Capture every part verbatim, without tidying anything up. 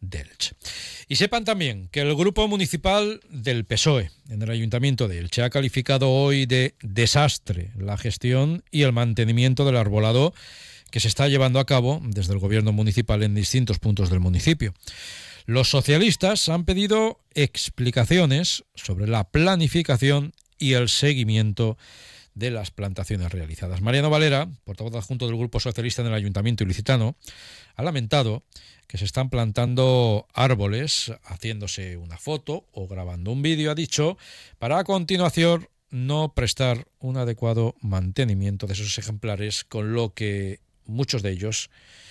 de Elche. Y sepan también que el Grupo Municipal del P S O E en el Ayuntamiento de Elche ha calificado hoy de desastre la gestión y el mantenimiento del arbolado que se está llevando a cabo desde el Gobierno municipal en distintos puntos del municipio. Los socialistas han pedido explicaciones sobre la planificación y el seguimiento de las plantaciones realizadas. Mariano Valera, portavoz adjunto del Grupo Socialista en el Ayuntamiento Ilicitano, ha lamentado que se están plantando árboles, haciéndose una foto o grabando un vídeo, ha dicho, para a continuación no prestar un adecuado mantenimiento de esos ejemplares, con lo que muchos de ellos,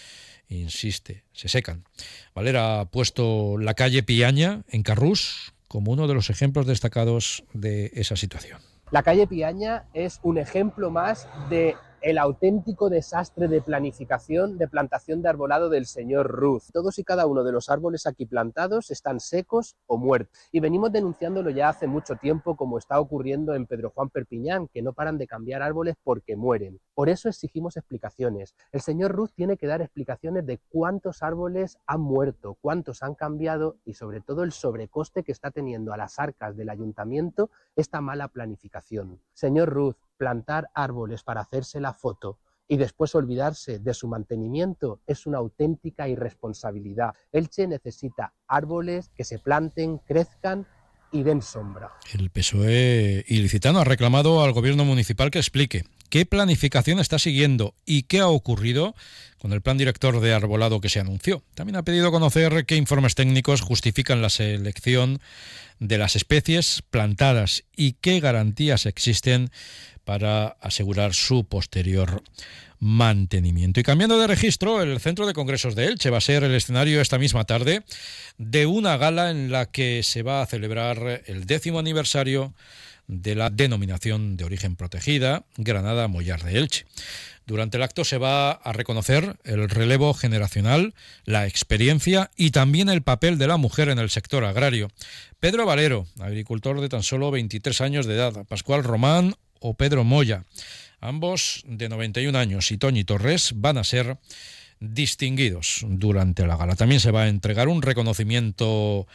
insiste, se secan. Valera ha puesto la calle Piaña, en Carrús, como uno de los ejemplos destacados de esa situación. La calle Piaña es un ejemplo más de el auténtico desastre de planificación de plantación de arbolado del señor Ruz. Todos y cada uno de los árboles aquí plantados están secos o muertos. Y venimos denunciándolo ya hace mucho tiempo, como está ocurriendo en Pedro Juan Perpiñán, que no paran de cambiar árboles porque mueren. Por eso exigimos explicaciones. El señor Ruz tiene que dar explicaciones de cuántos árboles han muerto, cuántos han cambiado y sobre todo el sobrecoste que está teniendo a las arcas del ayuntamiento esta mala planificación. Señor Ruz, plantar árboles para hacerse la foto y después olvidarse de su mantenimiento es una auténtica irresponsabilidad. Elche necesita árboles que se planten, crezcan y den sombra. El P S O E ilicitano ha reclamado al gobierno municipal que explique qué planificación está siguiendo y qué ha ocurrido con el plan director de arbolado que se anunció. También ha pedido conocer qué informes técnicos justifican la selección de las especies plantadas y qué garantías existen para asegurar su posterior mantenimiento. Y cambiando de registro, el Centro de Congresos de Elche va a ser el escenario esta misma tarde de una gala en la que se va a celebrar el décimo aniversario de la denominación de origen protegida Granada Mollar de Elche. Durante el acto se va a reconocer el relevo generacional, la experiencia y también el papel de la mujer en el sector agrario. Pedro Valero, agricultor de tan solo veintitrés años de edad, Pascual Román o Pedro Moya, ambos de noventa y un años, y Toñi Torres van a ser distinguidos durante la gala. También se va a entregar un reconocimiento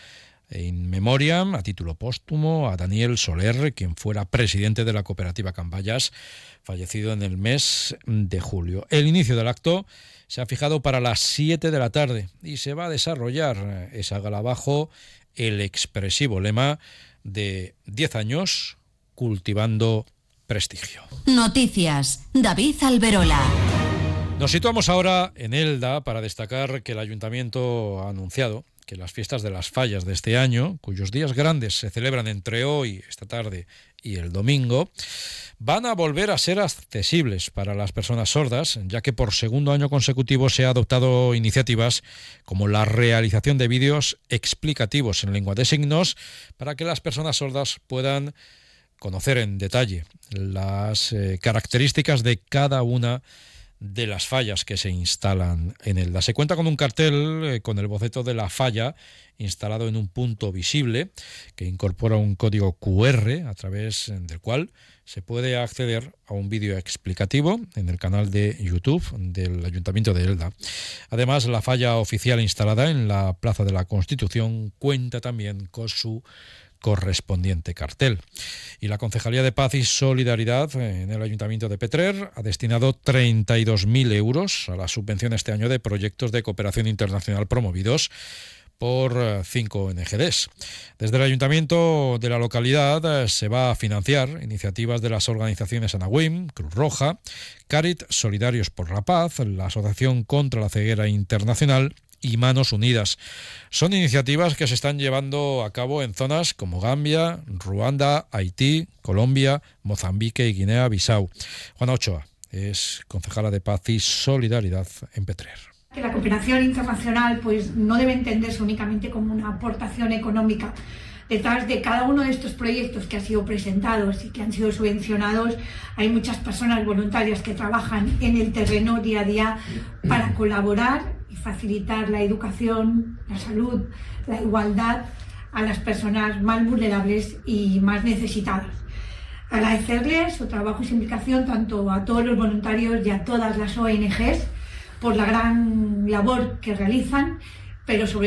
in memoriam, a título póstumo, a Daniel Soler, quien fuera presidente de la cooperativa Cambayas, fallecido en el mes de julio. El inicio del acto se ha fijado para las siete de la tarde y se va a desarrollar esa gala bajo el expresivo lema de diez años cultivando prestigio. Noticias, David Alberola. Nos situamos ahora en Elda para destacar que el Ayuntamiento ha anunciado que las fiestas de las fallas de este año, cuyos días grandes se celebran entre hoy, esta tarde y el domingo, van a volver a ser accesibles para las personas sordas, ya que por segundo año consecutivo se han adoptado iniciativas como la realización de vídeos explicativos en lengua de signos para que las personas sordas puedan conocer en detalle las eh, características de cada una de las fallas que se instalan en Elda. Se cuenta con un cartel eh, con el boceto de la falla instalado en un punto visible que incorpora un código cu erre a través del cual se puede acceder a un vídeo explicativo en el canal de YouTube del Ayuntamiento de Elda. Además, la falla oficial instalada en la Plaza de la Constitución cuenta también con su correspondiente cartel. Y la Concejalía de Paz y Solidaridad en el Ayuntamiento de Petrer ha destinado treinta y dos mil euros a la subvención este año de proyectos de cooperación internacional promovidos por cinco O N Ge des. Desde el Ayuntamiento de la localidad se va a financiar iniciativas de las organizaciones Anawim, Cruz Roja, Carit, Solidarios por la Paz, la Asociación contra la Ceguera Internacional y Manos Unidas. Son iniciativas que se están llevando a cabo en zonas como Gambia, Ruanda, Haití, Colombia, Mozambique y Guinea-Bissau. Juana Ochoa es concejala de Paz y Solidaridad en Petrer. Que la cooperación internacional pues no debe entenderse únicamente como una aportación económica. Detrás de cada uno de estos proyectos que han sido presentados y que han sido subvencionados hay muchas personas voluntarias que trabajan en el terreno día a día para colaborar y facilitar la educación, la salud, la igualdad a las personas más vulnerables y más necesitadas. Agradecerles su trabajo y su implicación tanto a todos los voluntarios y a todas las O N Ge des por la gran labor que realizan, pero sobre